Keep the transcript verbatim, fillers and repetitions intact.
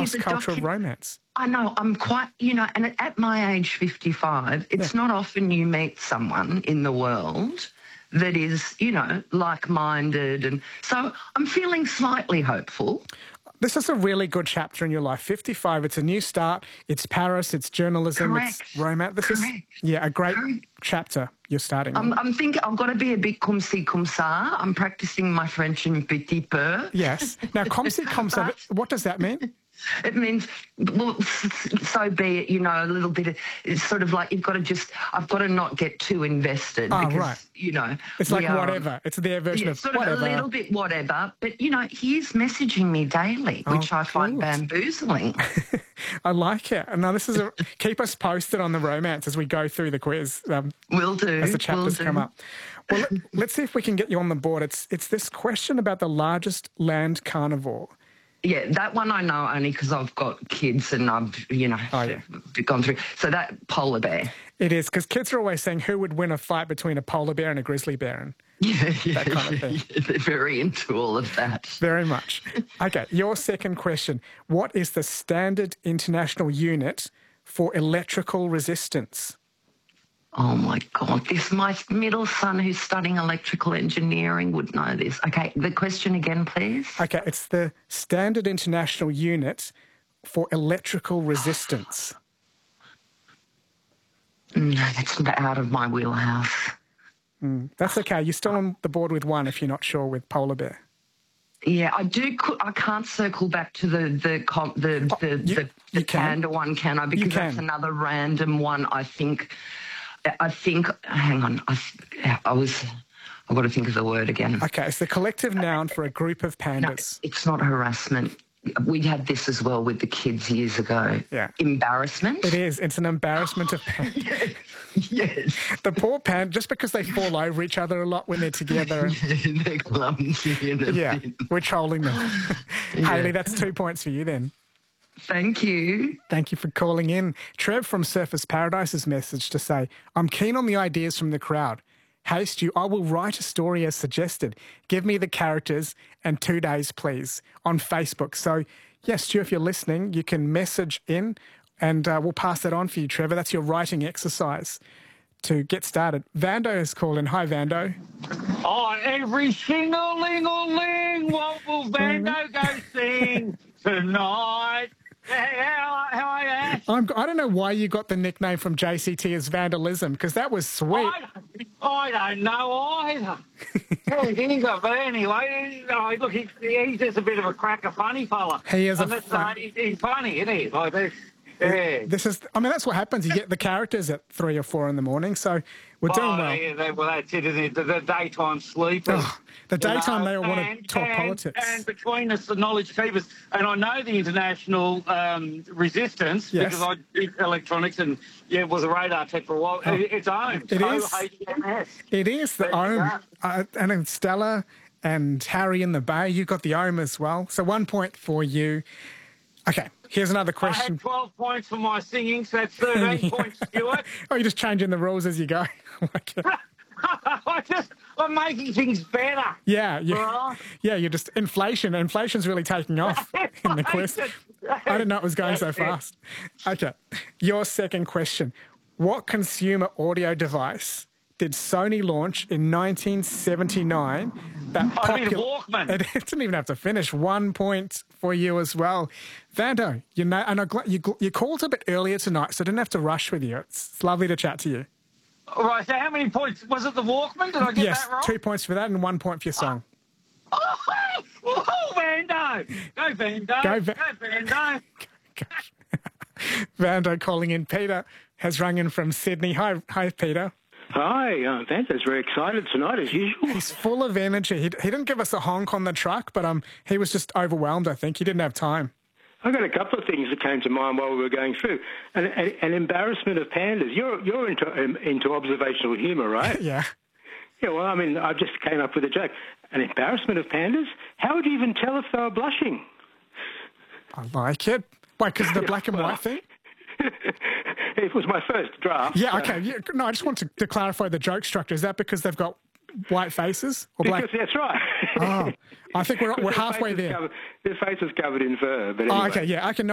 cross-cultural docu- romance. I know, I'm quite, you know, and at my age fifty-five, it's Yeah. not often you meet someone in the world that is, you know, like-minded. And so I'm feeling slightly hopeful. This is a really good chapter in your life. fifty-five, it's a new start. It's Paris, it's journalism, Correct. it's romance. This Correct. is, yeah, a great Correct. chapter you're starting I'm, on. I'm thinking I've got to be a bit comme ci, comme ça. I'm practicing my French in petit peu. Yes. Now, comme ci, comme ça, But- what does that mean? It means, well, so be it, you know, a little bit of, it's sort of like you've got to just, I've got to not get too invested Oh, because, right. you know. It's we like are- whatever. It's their version Yeah, of sort whatever. of a little bit whatever, but, you know, he is messaging me daily, which Oh, I find good. bamboozling. I like it. And now this is a, keep us posted on the romance as we go through the quiz. Um, Will do. as the will chapters do. come up. Well, let, let's see if we can get you on the board. It's it's this question about the largest land carnivore. Yeah, that one I know only because I've got kids and I've, you know, Oh, yeah. gone through. So that polar bear. It is, because kids are always saying who would win a fight between a polar bear and a grizzly bear. And Yeah, yeah, That kind of thing. yeah, they're very into all of that. very much. Okay, your second question. What is the standard international unit for electrical resistance? Oh, my God. This, my middle son who's studying electrical engineering would know this. Okay, the question again, please. Okay, it's the standard international unit for electrical resistance. No, that's out of my wheelhouse. That's okay. You're still on the board with one if you're not sure with polar bear. Yeah, I do. cou- I can't circle back to the the com, the the, you- the, the you can. panda one, can I? Because that's can. another random one. I think. I think. Hang on. I, I was. I've got to think of the word again. Okay, it's the collective noun for a group of No, pandas. it's not harassment. We had this as well with the kids years ago. Yeah. Embarrassment. It is. It's an embarrassment of pandas. Yes. Yes. The poor panda, just because they fall over each other a lot when they're together. And, They're clumsy and a yeah, bit. we're trolling them. Hayley, that's two points for you then. Thank you. Thank you for calling in. Trev from Surfers Paradise's message to say, I'm keen on the ideas from the crowd. Hey, Stu, I will write a story as suggested. Give me the characters and two days, please, on Facebook. So, yes, Stu, if you're listening, you can message in and uh, we'll pass that on for you, Trevor. That's your writing exercise to get started. Vando has called in. Hi, Vando. On every shingle-ling-a-ling, what will Vando go sing tonight? Hey, how, how are you? I'm, I don't know why you got the nickname from J C T as Vandalism, because that was sweet. I don't, I don't know either. Hey, he's a, but anyway, no, look, he, he's just a bit of a cracker funny fella. He is a And that's, fun- uh, he- he's funny, isn't he? Like this. Yeah. This is, I mean, that's what happens. You get the characters at three or four in the morning, so we're doing Oh, well. yeah, that, well, that's it, isn't it? The, the daytime sleepers. Oh, the you daytime know, they all want and- to talk and- politics. And between us, the knowledge keepers, and I know the international um, resistance Yes. because I did electronics and yeah, was a radar tech for a while. Oh. It, it's owned. It O is. H M S. It is the There you Ohm. go. Uh, and then Stella and Harry in the Bay, you got the Ohm as well. So one point for you. Okay, here's another I question. had twelve points for my singing, so that's thirteen points, Stuart. Oh, you're just changing the rules as you go. Okay. I just, I'm making things better. Yeah, yeah, Right. yeah. You're just inflation. Inflation's really taking off in the quiz. I didn't know it was going so That's it. fast. Okay, your second question: what consumer audio device did Sony launch in nineteen seventy-nine? That I mean, a popul- Walkman. It didn't even have to finish. One point for you as well, Vando. You know, and I, gl- you gl- you called a bit earlier tonight, so I didn't have to rush with you. It's, it's lovely to chat to you. All right, so how many points? Was it the Walkman? Did I get Yes, that right? two points for that and one point for your song. Oh, oh, Vando! Go, Vando! Go, Va- Go, Vando! Gosh. Vando calling in. Peter has rung in from Sydney. Hi, hi, Peter. Hi, uh, Vando's very excited tonight as usual. He's full of energy. He, he didn't give us a honk on the truck, but um, he was just overwhelmed, I think. He didn't have time. I got a couple of things that came to mind while we were going through. An, an, an embarrassment of pandas. You're you're into um, into observational humour, right? Yeah. Yeah. Well, I mean, I just came up with a joke. An embarrassment of pandas? How would you even tell if they were blushing? I like it. Why, because of the black and Well, white thing? It was my first draft. Yeah, uh, okay. Yeah, no, I just want to, to clarify the joke structure. Is that because they've got white faces or black? Because that's right. Oh, I think we're, we're Their halfway face is there. Covered, their face is covered in fur. But anyway. Oh, okay, yeah. I can